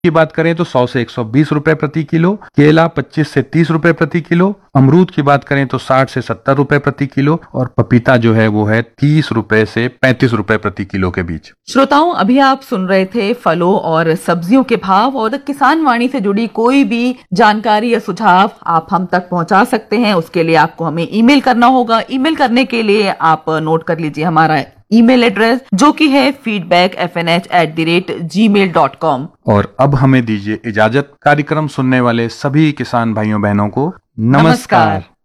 की बात करें तो 100 से 120 रुपए प्रति किलो, केला 25 से 30 रुपए प्रति किलो, अमरूद की बात करें तो 60 से 70 रुपए प्रति किलो और पपीता जो है वो है 30 रुपए से 35 रुपए प्रति किलो के बीच। श्रोताओं, अभी आप सुन रहे थे फलों और सब्जियों के भाव, और किसान वाणी से जुड़ी कोई भी जानकारी या सुझाव आप हम तक पहुंचा सकते हैं। उसके लिए आपको हमें ईमेल करना होगा। ईमेल करने के लिए आप नोट कर लीजिए हमारा ईमेल एड्रेस, जो कि है feedbackfnh@gmail.com। और अब हमें दीजिए इजाजत। कार्यक्रम सुनने वाले सभी किसान भाइयों बहनों को नमस्कार।